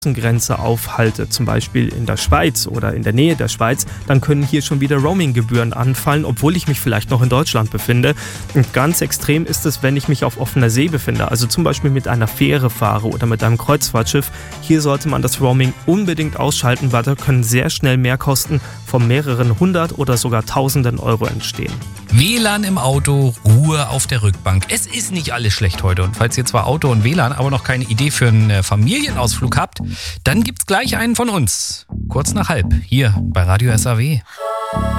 Grenze aufhalte, zum Beispiel in der Schweiz oder in der Nähe der Schweiz, dann können hier schon wieder Roaminggebühren anfallen, obwohl ich mich vielleicht noch in Deutschland befinde. Und ganz extrem ist es, wenn ich mich auf offener See befinde, also zum Beispiel mit einer Fähre fahre oder mit einem Kreuzfahrtschiff. Hier sollte man das Roaming unbedingt ausschalten, weil da können sehr schnell Mehrkosten von mehreren hundert oder sogar tausenden Euro entstehen. WLAN im Auto, Ruhe auf der Rückbank. Es ist nicht alles schlecht heute. Und falls ihr zwar Auto und WLAN, aber noch keine Idee für einen Familienausflug habt, dann gibt's gleich einen von uns. Kurz nach halb, hier bei Radio SAW.